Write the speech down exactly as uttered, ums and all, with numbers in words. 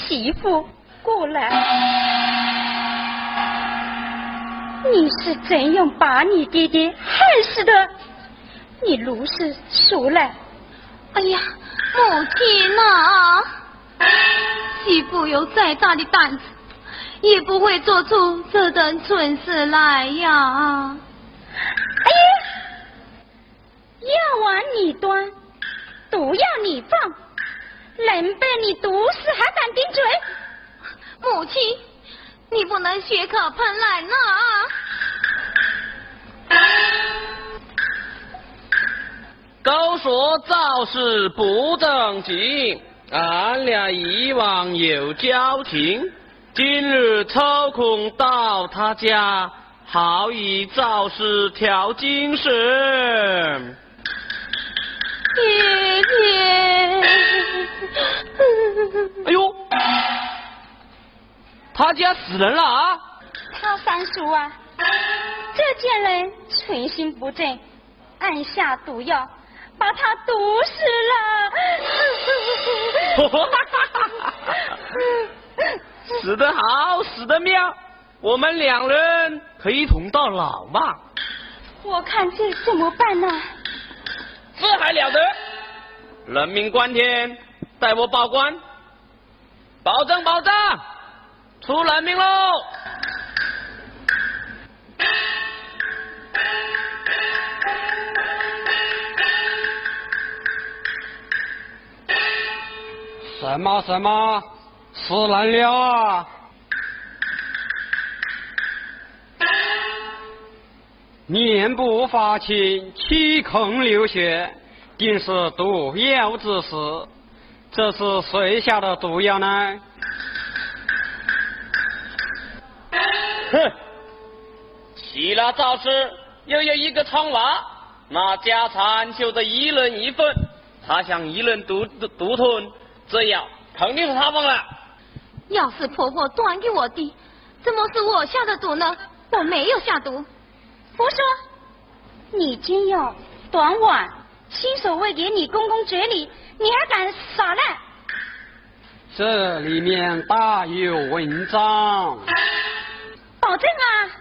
媳妇过来。你是怎样把你爹爹害死的？你如实说来。 哎呀，母亲呐，媳妇有再大的胆子，也不会做出这等蠢事来呀。 哎呀，药丸你端，毒药你放，人被你毒死还敢顶嘴？ 母亲，你不能血可喷来呐！ 都说赵氏不正经，俺俩以往有交情，今日抽空到他家，好以赵氏调精神。 爹爹， 哎呦，他家死人了啊！ 他三叔啊，这贱人存心不正，暗下毒药，把他毒死了。 死得好，死得妙，我们两人陪同到老吧。 我看这怎么办呢？ 这还了得！人命关天，待我报官，保证保证，出人命喽！ 什么什么死人了啊？面部发青，七孔流血，定是毒药之死。这是谁下的毒药呢？ 哼！齐了赵氏又有一个窗娃，那家产就得一人一份，他想一人独独吞，这药肯定是他放了。 要是婆婆端给我的，怎么是我下的毒呢？我没有下毒。 胡说！你今要端碗，亲手喂给你公公嘴里，你还敢耍赖？ 这里面大有文章。 保证啊！